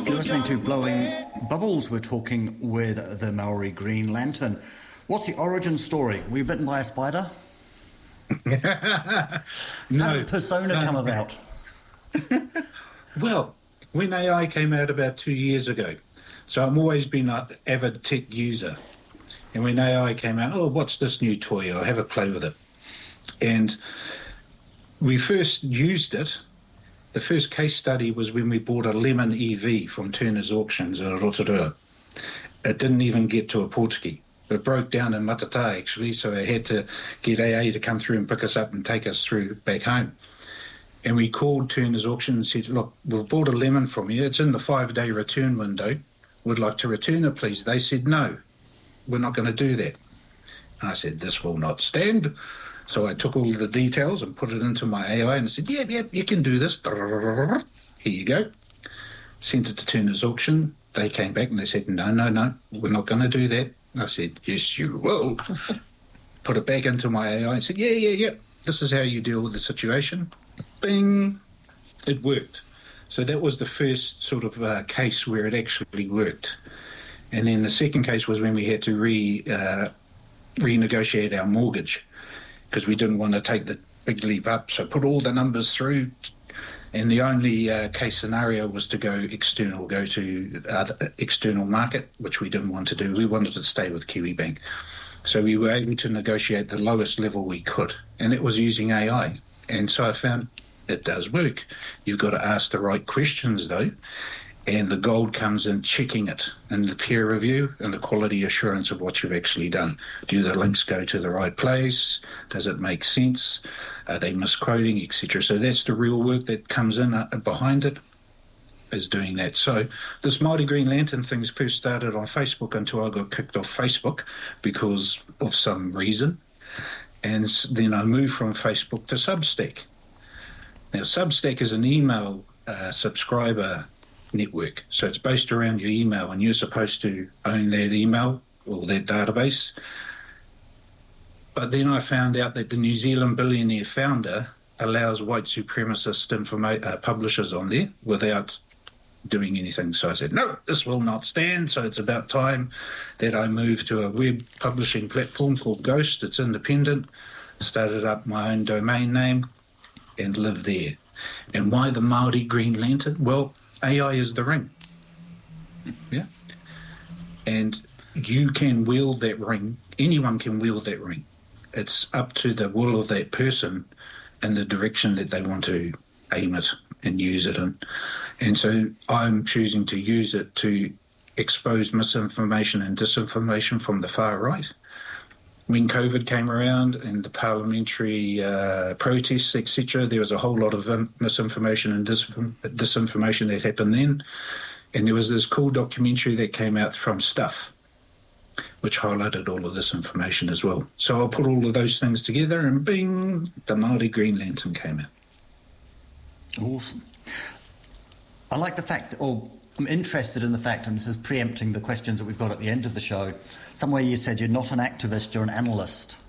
You're listening to Blowing Bubbles. We're talking with the Maori Green Lantern. What's the origin story? Were you bitten by a spider? No. How did Persona come about? Well, when AI came out about 2 years ago, so I've always been an avid tech user. And when AI came out, what's this new toy? I'll have a play with it. And we first used it. The first case study was when we bought a Lemon EV from Turner's Auctions in Rotorua. It didn't even get to a Portuguese. It broke down in Matata, actually, so I had to get AA to come through and pick us up and take us through back home. And we called Turner's Auction and said, look, we've bought a Lemon from you. It's in the 5-day return window. Would like to return it, please. They said, no, we're not going to do that. And I said, this will not stand. So I took all the details and put it into my AI and said, yeah, you can do this. Here you go. Sent it to Turner's Auction. They came back and they said, no, we're not going to do that. And I said, yes, you will. Put it back into my AI and said, yeah, this is how you deal with the situation. Bing. It worked. So that was the first sort of case where it actually worked. And then the second case was when we had to renegotiate our mortgage, because we didn't want to take the big leap up. So put all the numbers through, and the only case scenario was to go to external market, which we didn't want to do. We wanted to stay with Kiwibank. So we were able to negotiate the lowest level we could, and it was using AI. And so I found it does work. You've got to ask the right questions, though, and the gold comes in checking it and the peer review and the quality assurance of what you've actually done. Do the links go to the right place? Does it make sense? Are they misquoting, etc.? So that's the real work that comes in behind it, is doing that. So this Māori Green Lantern thing first started on Facebook until I got kicked off Facebook because of some reason. And then I moved from Facebook to Substack. Now, Substack is an email subscriber network. So it's based around your email, and you're supposed to own that email or that database. But then I found out that the New Zealand billionaire founder allows white supremacist publishers on there without doing anything. So I said, no, this will not stand. So it's about time that I move to a web publishing platform called Ghost. It's independent. Started up my own domain name and live there. And why the Māori Green Lantern? Well, AI is the ring. Yeah. And you can wield that ring. Anyone can wield that ring. It's up to the will of that person and the direction that they want to aim it and use it in. And so I'm choosing to use it to expose misinformation and disinformation from the far right. When COVID came around and the parliamentary protests, etc., there was a whole lot of misinformation and disinformation that happened then. And there was this cool documentary that came out from Stuff, which highlighted all of this information as well. So I'll put all of those things together and bing, the Māori Green Lantern came out. Awesome. I like the fact that, I'm interested in the fact, and this is preempting the questions that we've got at the end of the show, somewhere you said you're not an activist, you're an analyst.